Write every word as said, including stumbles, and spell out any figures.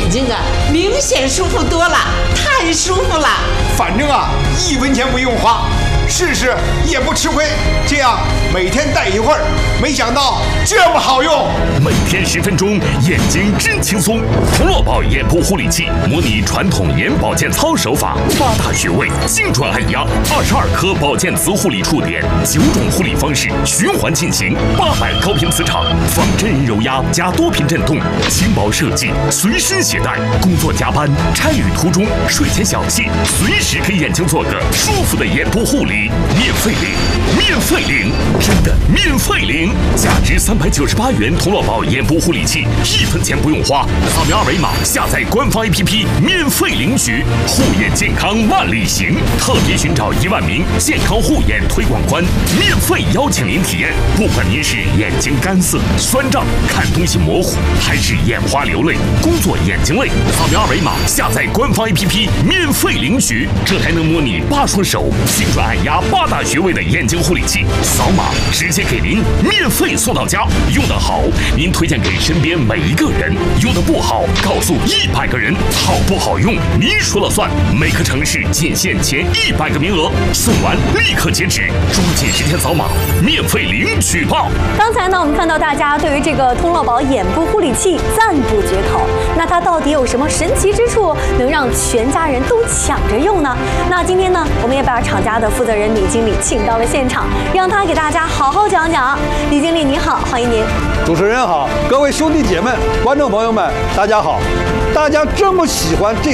眼睛啊，明显舒服多了，太舒服了。 反正啊，一分钱不用花，试试也不吃亏。这样每天戴一会儿，没想到这么好用。 每天十分钟，眼睛真轻松。童乐宝眼部护理器模拟传统眼保健操手法，八大穴位精准按压，二十二颗保健磁护理触点，九种护理方式循环进行，八百高频磁场，仿真人揉压加多频震动，轻薄设计，随身携带。工作加班、差旅途中、睡前小憩，随时给眼睛做个舒服的眼部护理，免费领，免费领，真的免费领！价值三百九十八元童乐宝眼部护理器，一分钱不用花，扫描二维码下载官方 A P P， 免费领取。护眼健康万里行，特别寻找一万名健康护眼推广官，免费邀请您体验。不管您是眼睛干涩、酸胀、看东西模糊，还是眼花流泪、工作眼睛累，扫描二维码下载官方 A P P， 免费领取。这还能模拟八双手精准按压八大穴位的眼睛护理器，扫码直接给您免费送到家。用得好，您推荐给身边每一个人；用得不好，告诉一百个人。好不好用，您说了算。每个城市仅限前一百个名额，送完立刻截止，抓紧时间扫码，免费领取吧。 刚才呢，我们看到大家对于这个童乐宝眼部护理器赞不绝口。那它到底有什么神奇之处，能让全家人都抢着用呢？那今天呢，我们也把厂家的负责人李经理请到了现场，让他给大家好好讲讲。李经理你好，欢迎您。 主持人好，各位兄弟姐妹、观众朋友们，大家好。大家这么喜欢这